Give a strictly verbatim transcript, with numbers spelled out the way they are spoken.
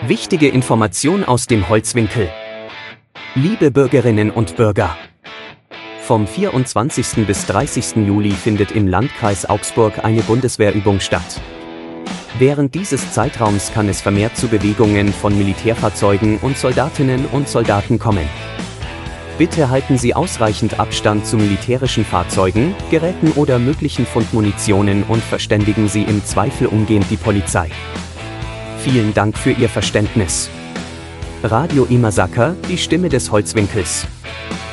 Wichtige Information aus dem Holzwinkel. Liebe Bürgerinnen und Bürger, vom vierundzwanzigsten bis dreißigsten Juli findet im Landkreis Augsburg eine Bundeswehrübung statt. Während dieses Zeitraums kann es vermehrt zu Bewegungen von Militärfahrzeugen und Soldatinnen und Soldaten kommen. Bitte halten Sie ausreichend Abstand zu militärischen Fahrzeugen, Geräten oder möglichen Fundmunitionen und verständigen Sie im Zweifel umgehend die Polizei. Vielen Dank für Ihr Verständnis. Radio Imasaka, die Stimme des Holzwinkels.